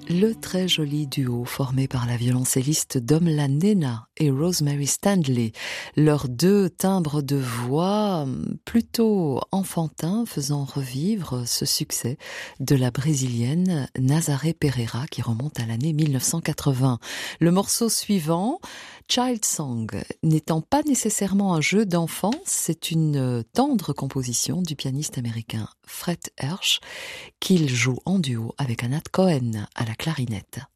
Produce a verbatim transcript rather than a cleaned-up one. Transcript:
Le très joli duo formé par la violoncelliste Domla Nena et Rosemary Stanley. Leurs deux timbres de voix plutôt enfantins faisant revivre ce succès de la brésilienne Nazaré Pereira qui remonte à l'année mille neuf cent quatre-vingts. Le morceau suivant, Child Song, n'étant pas nécessairement un jeu d'enfant, c'est une tendre composition du pianiste américain Fred Hersch qu'il joue en duo avec Anat Cohen à la clarinette.